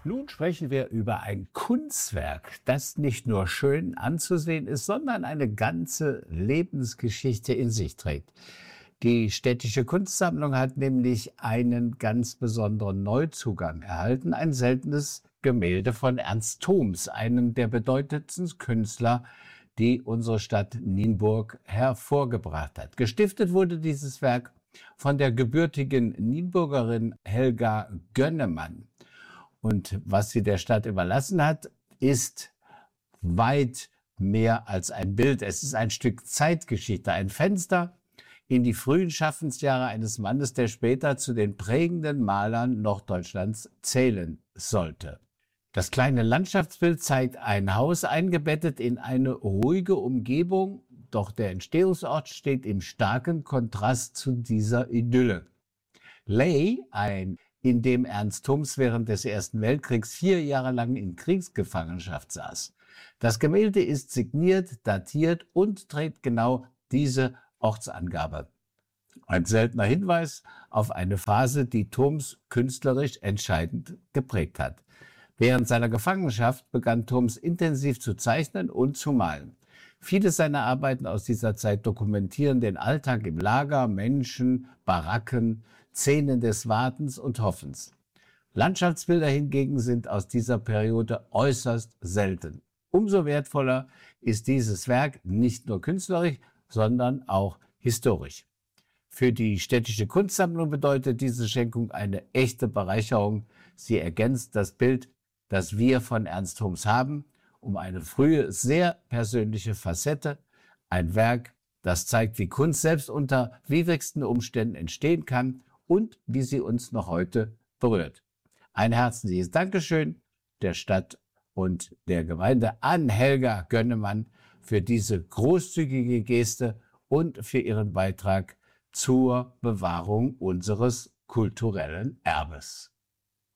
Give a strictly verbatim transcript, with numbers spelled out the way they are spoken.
Nun sprechen wir über ein Kunstwerk, das nicht nur schön anzusehen ist, sondern eine ganze Lebensgeschichte in sich trägt. Die Städtische Kunstsammlung hat nämlich einen ganz besonderen Neuzugang erhalten, ein seltenes Gemälde von Ernst Thoms, einem der bedeutendsten Künstler, die unsere Stadt Nienburg hervorgebracht hat. Gestiftet wurde dieses Werk von der gebürtigen Nienburgerin Helga Gönnemann. Und was sie der Stadt überlassen hat, ist weit mehr als ein Bild. Es ist ein Stück Zeitgeschichte, ein Fenster in die frühen Schaffensjahre eines Mannes, der später zu den prägenden Malern Norddeutschlands zählen sollte. Das kleine Landschaftsbild zeigt ein Haus eingebettet in eine ruhige Umgebung, doch der Entstehungsort steht im starken Kontrast zu dieser Idylle. Ley, ein in dem Ernst Thoms während des Ersten Weltkriegs vier Jahre lang in Kriegsgefangenschaft saß. Das Gemälde ist signiert, datiert und trägt genau diese Ortsangabe. Ein seltener Hinweis auf eine Phase, die Thoms künstlerisch entscheidend geprägt hat. Während seiner Gefangenschaft begann Thoms intensiv zu zeichnen und zu malen. Viele seiner Arbeiten aus dieser Zeit dokumentieren den Alltag im Lager, Menschen, Baracken, Szenen des Wartens und Hoffens. Landschaftsbilder hingegen sind aus dieser Periode äußerst selten. Umso wertvoller ist dieses Werk nicht nur künstlerisch, sondern auch historisch. Für die Städtische Kunstsammlung bedeutet diese Schenkung eine echte Bereicherung. Sie ergänzt das Bild, das wir von Ernst Thoms haben, um eine frühe, sehr persönliche Facette, ein Werk, das zeigt, wie Kunst selbst unter widrigsten Umständen entstehen kann und wie sie uns noch heute berührt. Ein herzliches Dankeschön der Stadt und der Gemeinde an Helga Gönnemann für diese großzügige Geste und für ihren Beitrag zur Bewahrung unseres kulturellen Erbes.